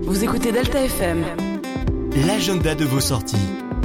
Vous écoutez Delta FM. L'agenda de vos sorties.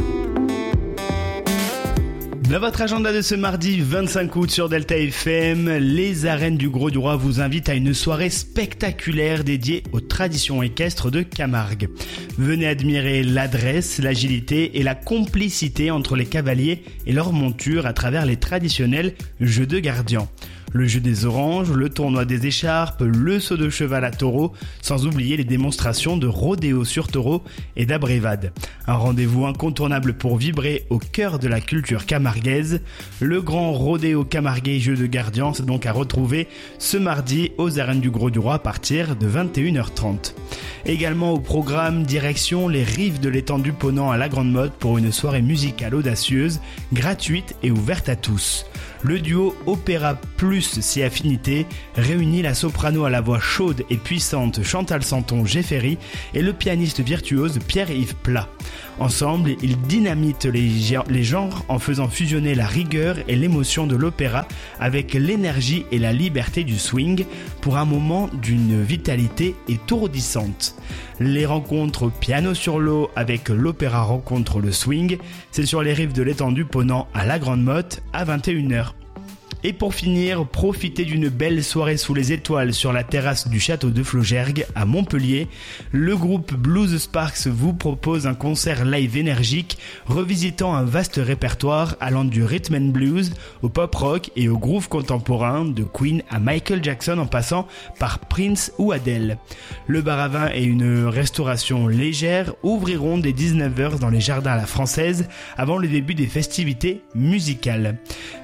Dans votre agenda de ce mardi 25 août sur Delta FM, les arènes du Grau-du-Roi vous invitent à une soirée spectaculaire dédiée aux traditions équestres de Camargue. Venez admirer l'adresse, l'agilité et la complicité entre les cavaliers et leurs montures à travers les traditionnels jeux de gardiens. Le jeu des oranges, le tournoi des écharpes, le saut de cheval à taureau, sans oublier les démonstrations de rodéo sur taureau et d'abrévade. Un rendez-vous incontournable pour vibrer au cœur de la culture camarguaise. Le grand rodéo camarguais jeu de gardien, c'est donc à retrouver ce mardi aux arènes du Grau-du-Roi à partir de 21h30. Également au programme, direction les rives de l'étang du Ponant à la Grande Motte pour une soirée musicale audacieuse, gratuite et ouverte à tous. Le duo Opéra Plus Si Affinité réunit la soprano à la voix chaude et puissante Chantal Santon-Jeffery et le pianiste virtuose Pierre-Yves Plat. Ensemble, ils dynamitent les genres en faisant fusionner la rigueur et l'émotion de l'opéra avec l'énergie et la liberté du swing pour un moment d'une vitalité étourdissante. Les rencontres piano sur l'eau avec l'opéra rencontre le swing, c'est sur les rives de l'étang du Ponant à la Grande Motte à 21h. Et pour finir, profitez d'une belle soirée sous les étoiles sur la terrasse du château de Flaugergue à Montpellier. Le groupe Blues Sparks vous propose un concert live énergique revisitant un vaste répertoire allant du rhythm and blues au pop rock et au groove contemporain de Queen à Michael Jackson en passant par Prince ou Adele. Le bar à vin et une restauration légère ouvriront dès 19h dans les jardins à la française avant le début des festivités musicales.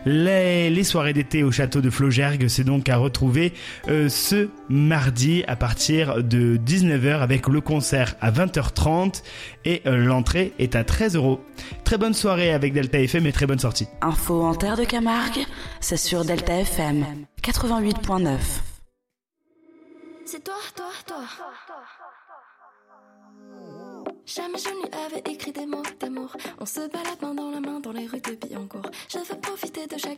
Les soirées d'été au château de Flaugergue, c'est donc à retrouver ce mardi à partir de 19h avec le concert à 20h30 et l'entrée est à 13€. Très bonne soirée avec Delta FM et très bonne sortie. Info en terre de Camargue, c'est sur Delta FM 88.9. C'est toi. Jamais je ne lui avais écrit des mots d'amour. On se balade main dans la main dans les rues de Billancourt. Je veux profiter de chaque